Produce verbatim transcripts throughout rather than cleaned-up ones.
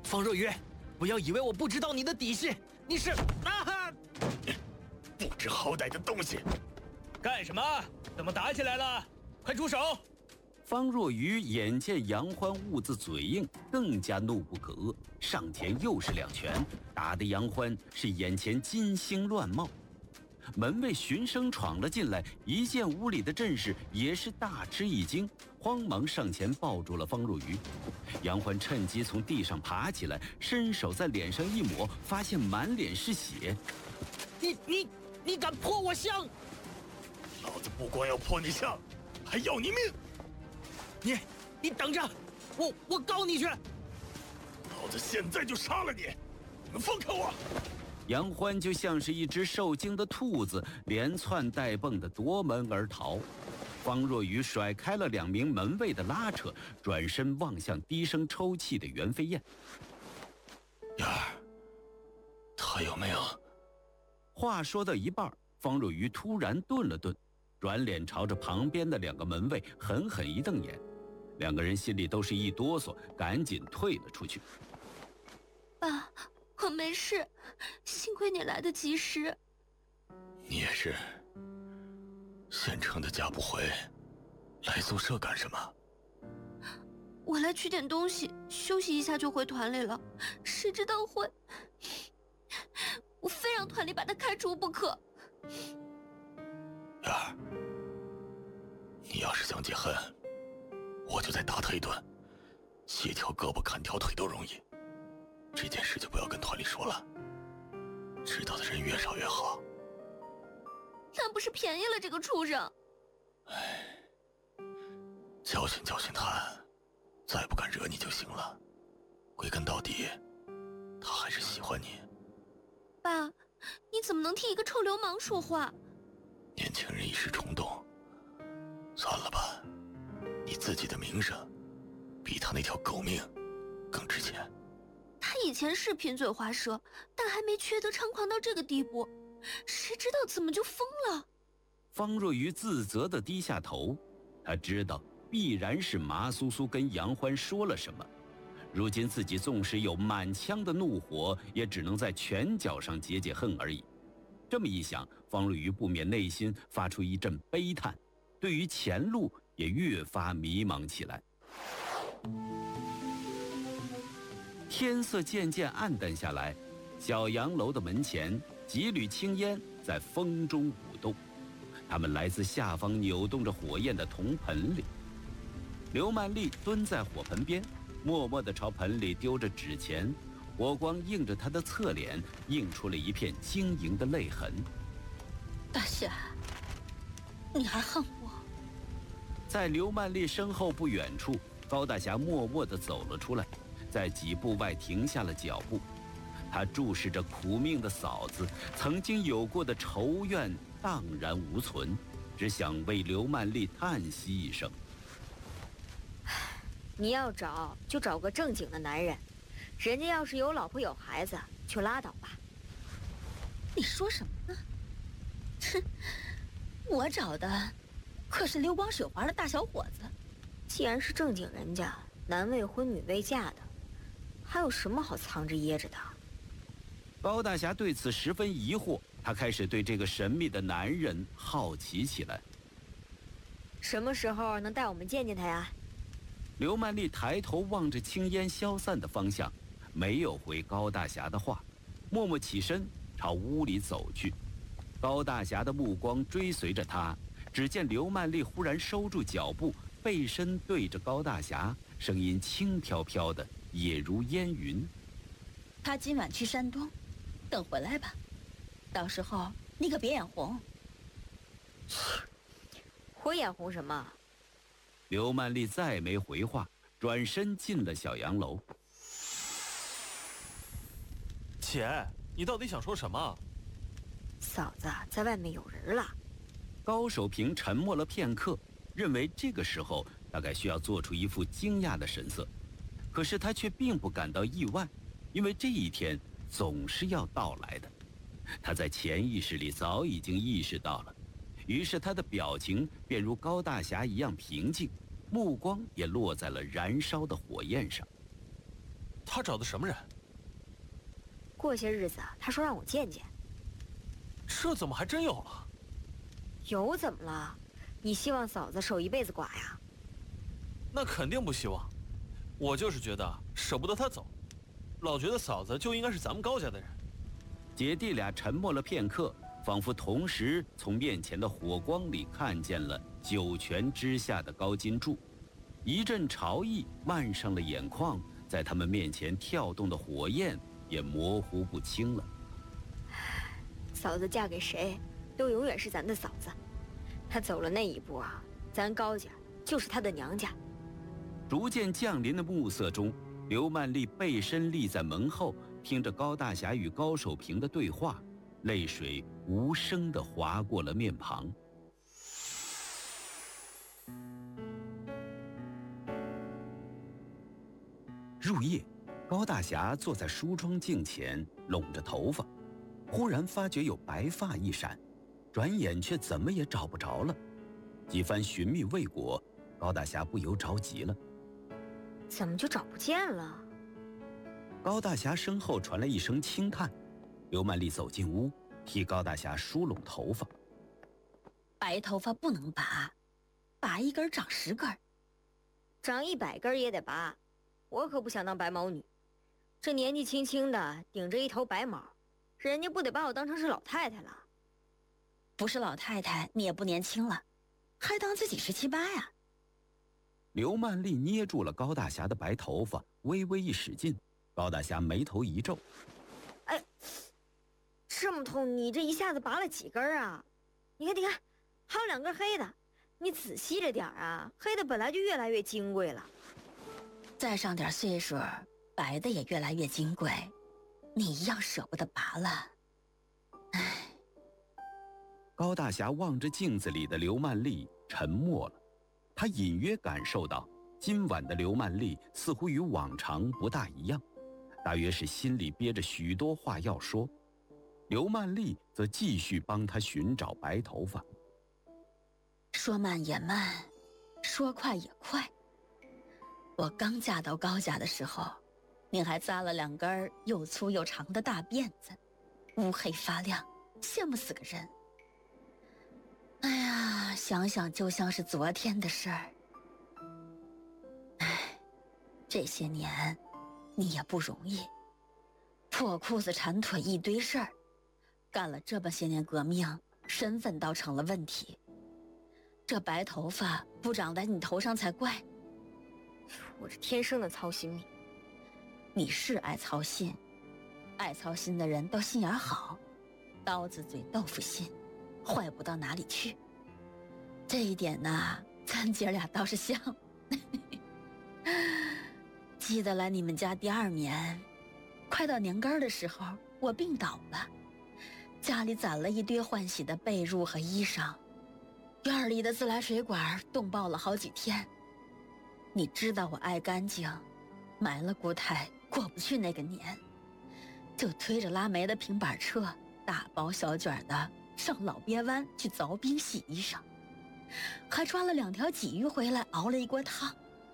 方若愚，不要以为我不知道你的底细，你是啊！ 不知好歹的东西！ 干什么？怎么打起来了？快住手！ 方若愚眼见杨欢兀自嘴硬，更加怒不可遏，上前又是两拳，打得杨欢是眼前金星乱冒。门卫循声闯了进来，一见屋里的阵势，也是大吃一惊，慌忙上前抱住了方若愚。杨欢趁机从地上爬起来，伸手在脸上一抹，发现满脸是血。 你你你敢破我香？ 老子不光要破你香，还要你命！ 你你等着，我我告你去！ 老子现在就杀了你！你们放开我！ 杨欢就像是一只受惊的兔子，连窜带蹦的夺门而逃。方若愚甩开了两名门卫的拉扯，转身望向低声抽泣的袁飞燕。 燕儿，他有没有？ 话说到一半，方若愚突然顿了顿，转脸朝着旁边的两个门卫狠狠一瞪眼。两个人心里都是一哆嗦，赶紧退了出去。 爸，我没事，幸亏你来得及时。 你也是，县城的家不回，来宿舍干什么？ 我来取点东西，休息一下就回团里了。谁知道会……我非让团里把他开除不可。 燕儿，你要是想解恨，我就再打他一顿，卸条胳膊砍条腿都容易。这件事就不要跟团里说了，知道的人越少越好。 那不是便宜了这个畜生？ 唉，教训教训他，再不敢惹你就行了。归根到底，他还是喜欢你。 爸，你怎么能替一个臭流氓说话？ 年轻人一时冲动，算了吧。你自己的名声，比他那条狗命更值钱。 他以前是贫嘴滑舌，但还没缺德猖狂到这个地步，谁知道怎么就疯了？ 方若愚自责地低下头，他知道必然是麻苏苏跟杨欢说了什么。如今自己纵使有满腔的怒火，也只能在拳脚上解解恨而已。这么一想，方若愚不免内心发出一阵悲叹，对于前路也越发迷茫起来。天色渐渐暗淡下来，小洋楼的门前，几缕青烟在风中舞动，它们来自下方扭动着火焰的铜盆里。刘曼丽蹲在火盆边，默默地朝盆里丢着纸钱，火光映着她的侧脸，映出了一片晶莹的泪痕。 大侠，你还恨我？ 在刘曼丽身后不远处，高大侠默默地走了出来，在几步外停下了脚步。他注视着苦命的嫂子，曾经有过的仇怨荡然无存，只想为刘曼丽叹息一声。 你要找就找个正经的男人，人家要是有老婆有孩子就拉倒吧。 你说什么呢？哼，我找的可是流光水滑的大小伙子。 既然是正经人家，男未婚女未嫁的，还有什么好藏着掖着的？ 高大侠对此十分疑惑，他开始对这个神秘的男人好奇起来。 什么时候能带我们见见他呀？ 刘曼丽抬头望着青烟消散的方向，没有回高大侠的话，默默起身朝屋里走去。高大侠的目光追随着他，只见刘曼丽忽然收住脚步，背身对着高大侠，声音轻飘飘的，也如烟云。 他今晚去山东，等回来吧，到时候你可别眼红。 我眼红什么？ 刘曼丽再没回话，转身进了小洋楼。 姐，你到底想说什么？ 嫂子在外面有人了。 高守平沉默了片刻，认为这个时候大概需要做出一副惊讶的神色，可是他却并不感到意外，因为这一天总是要到来的。他在潜意识里早已经意识到了，于是他的表情便如高大侠一样平静，目光也落在了燃烧的火焰上。 他找的什么人？ 过些日子他说让我见见。 这怎么还真有了？ 有怎么了？你希望嫂子守一辈子寡呀？ 那肯定不希望。我就是觉得舍不得他走，老觉得嫂子就应该是咱们高家的人。 姐弟俩沉默了片刻，仿佛同时从面前的火光里看见了九泉之下的高金柱，一阵潮意漫上了眼眶，在他们面前跳动的火焰也模糊不清了。 嫂子嫁给谁，都永远是咱的嫂子。她走了那一步啊，咱高家就是她的娘家。 逐渐降临的暮色中，刘曼丽背身立在门后，听着高大侠与高守平的对话，泪水无声地划过了面庞。入夜，高大侠坐在梳妆镜前，拢着头发，忽然发觉有白发一闪，转眼却怎么也找不着了。几番寻觅未果，高大侠不由着急了。 怎么就找不见了？ 高大侠身后传来一声轻叹，刘曼丽走进屋，替高大侠梳拢头发。 白头发不能拔，拔一根长十根， 长一百根也得拔。我可不想当白毛女，这年纪轻轻的顶着一头白毛，人家不得把我当成是老太太了？ 不是老太太，你也不年轻了，还当自己十七八呀？ 刘曼丽捏住了高大侠的白头发，微微一使劲，高大侠眉头一皱：“ 哎，这么痛，你这一下子拔了几根啊？你看，你看，还有两根黑的，你仔细着点啊，黑的本来就越来越金贵了。 再上点岁数，白的也越来越金贵，你一样舍不得拔了。唉。” 高大侠望着镜子里的刘曼丽，沉默了。他隐约感受到，今晚的刘曼丽似乎与往常不大一样，大约是心里憋着许多话要说。刘曼丽则继续帮他寻找白头发。 说慢也慢，说快也快。我刚嫁到高家的时候，您还扎了两根又粗又长的大辫子，乌黑发亮，羡慕死个人。哎呀，想想就像是昨天的事儿。哎，这些年你也不容易，破裤子缠腿一堆事儿，干了这么些年革命，身份倒成了问题。这白头发不长在你头上才怪。 我这天生的操心命。 你是爱操心，爱操心的人都心眼好，刀子嘴豆腐心，坏不到哪里去。这一点呢，咱姐俩倒是像。记得来你们家第二年，快到年根的时候，我病倒了，家里攒了一堆换洗的被褥和衣裳，院里的自来水管冻爆了好几天。你知道我爱干净，埋了骨胎过不去那个年，就推着拉煤的平板车，大包小卷的上老鳖湾去凿冰洗衣裳，还抓了两条鲫鱼回来熬了一锅汤。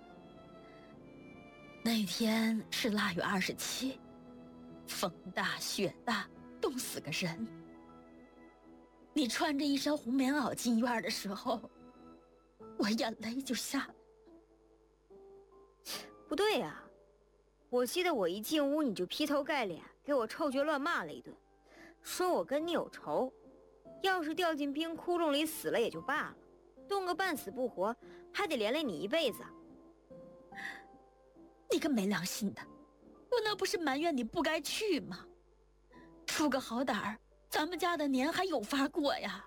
那天是腊月二十七，风大雪大，冻死个人。你穿着一身红棉袄进院的时候，我眼泪就下来。 不对呀、啊，我记得我一进屋你就劈头盖脸给我臭绝乱骂了一顿，说我跟你有仇，要是掉进冰窟窿里死了也就罢了，冻个半死不活还得连累你一辈子。 你个没良心的，我那不是埋怨你不该去吗？出个好歹儿，咱们家的年还有法过呀。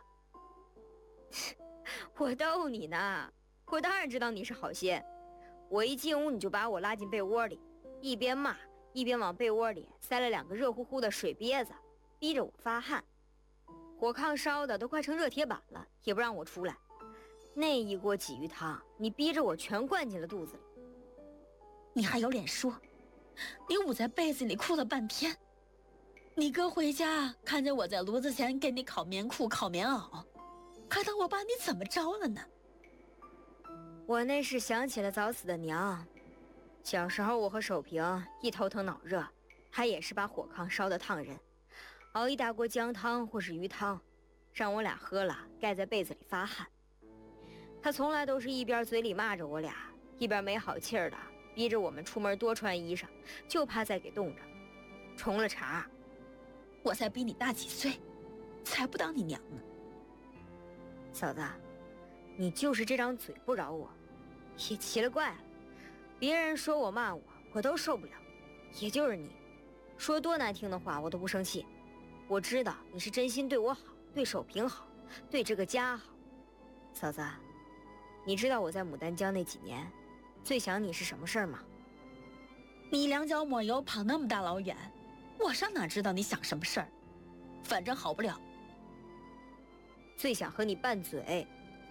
我逗你呢，我当然知道你是好心。我一进屋你就把我拉进被窝里，一边骂一边往被窝里塞了两个热乎乎的水瘪子，逼着我发汗。火炕烧的都快成热铁板了，也不让我出来。那一锅鲫鱼汤，你逼着我全灌进了肚子里。 你还有脸说？你捂在被子里哭了半天。你哥回家看见我在炉子前给你烤棉裤、烤棉袄，还当我把你怎么着了呢？ 我那是想起了早死的娘， 小时候我和守平一头疼脑热，他也是把火炕烧得烫人，熬一大锅姜汤或是鱼汤，让我俩喝了盖在被子里发汗。他从来都是一边嘴里骂着我俩，一边没好气儿的逼着我们出门多穿衣裳，就怕再给冻着。冲了茬， 我才比你大几岁，才不当你娘呢。 嫂子，你就是这张嘴不饶我，也奇了怪了。别人说我骂我，我都受不了，也就是你，说多难听的话我都不生气。我知道你是真心对我好，对守平好，对这个家好。嫂子，你知道我在牡丹江那几年，最想你是什么事儿吗？ 你两脚抹油跑那么大老远，我上哪知道你想什么事儿？反正好不了。 最想和你拌嘴。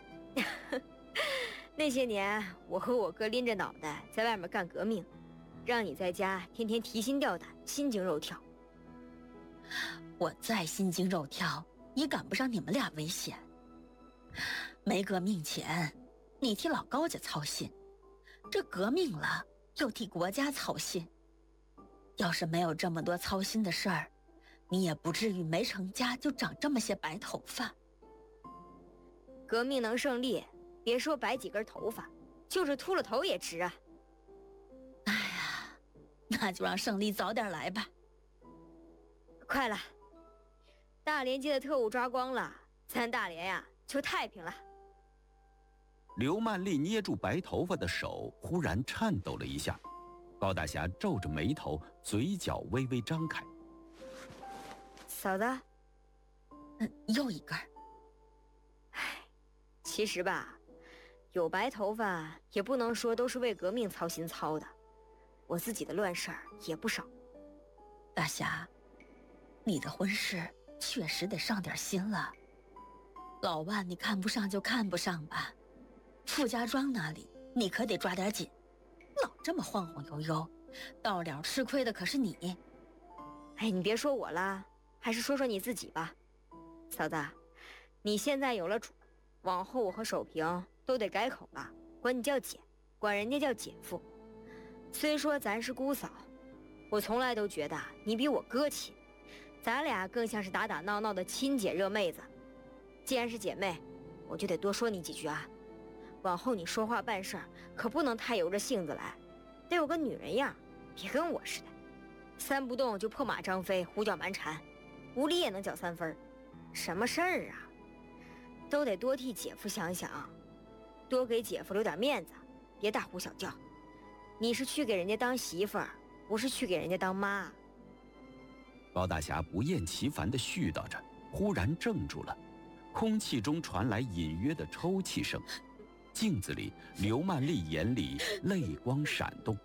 那些年，我和我哥拎着脑袋在外面干革命，让你在家天天提心吊胆、心惊肉跳。 我再心惊肉跳，也赶不上你们俩危险。没革命前，你替老高家操心；这革命了，又替国家操心。要是没有这么多操心的事儿，你也不至于没成家就长这么些白头发。 革命能胜利，别说白几根头发，就是秃了头也值啊！ 哎呀，那就让胜利早点来吧。 快了，大连街的特务抓光了，咱大连呀就太平了。 刘曼丽捏住白头发的手忽然颤抖了一下，高大侠皱着眉头，嘴角微微张开。 嫂子， 嗯，又一根。 唉，其实吧，有白头发也不能说都是为革命操心操的，我自己的乱事儿也不少。 大侠，你的婚事确实得上点心了。老万你看不上就看不上吧，傅家庄那里你可得抓点紧，老这么晃晃悠悠，到了吃亏的可是你。 哎，你别说我了，还是说说你自己吧。嫂子，你现在有了主，往后我和守平都得改口了，管你叫姐，管人家叫姐夫。虽说咱是姑嫂，我从来都觉得你比我哥亲，咱俩更像是打打闹闹的亲姐热妹子。既然是姐妹，我就得多说你几句啊。往后你说话办事儿可不能太由着性子来，得有个女人样，别跟我似的，三不动就破马张飞，胡搅蛮缠，无理也能搅三分。什么事儿啊，都得多替姐夫想想，多给姐夫留点面子，别大呼小叫。你是去给人家当媳妇儿，不是去给人家当妈。 高大侠不厌其烦地絮叨着，忽然怔住了，空气中传来隐约的抽泣声。镜子里，刘曼丽眼里泪光闪动。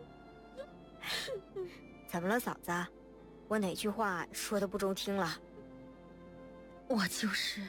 怎么了，嫂子？我哪句话说的不中听了？ 我就是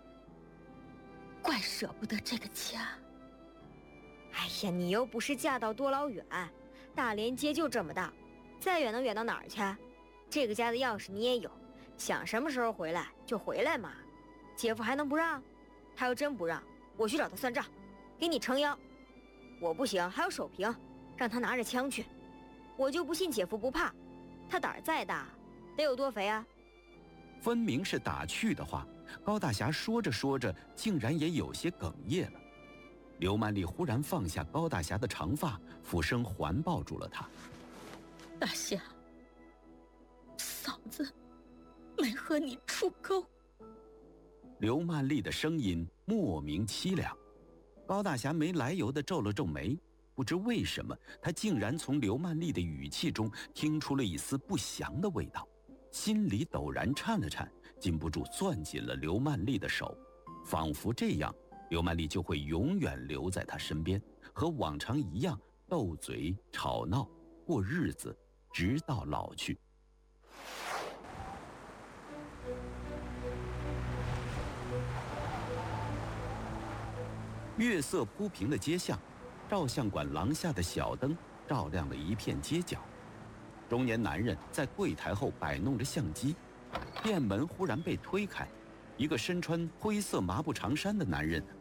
怪舍不得这个家。 哎呀，你又不是嫁到多老远，大连街就这么大，再远能远到哪儿去？这个家的钥匙你也有，想什么时候回来就回来嘛。姐夫还能不让？他要真不让，我去找他算账，给你撑腰。我不行，还有守平，让他拿着枪去。我就不信姐夫不怕，他胆儿再大，得有多肥啊？ 分明是打趣的话，高大侠说着说着，竟然也有些哽咽了。刘曼丽忽然放下高大侠的长发，俯身环抱住了他。 大侠，嫂子没和你出钩。 刘曼丽的声音莫名凄凉，高大侠没来由地皱了皱眉，不知为什么，他竟然从刘曼丽的语气中听出了一丝不祥的味道，心里陡然颤了颤，禁不住攥紧了刘曼丽的手，仿佛这样，刘曼丽就会永远留在他身边，和往常一样斗嘴吵闹过日子，直到老去。月色铺平的街巷，照相馆廊下的小灯照亮了一片街角。中年男人在柜台后摆弄着相机，店门忽然被推开，一个身穿灰色麻布长衫的男人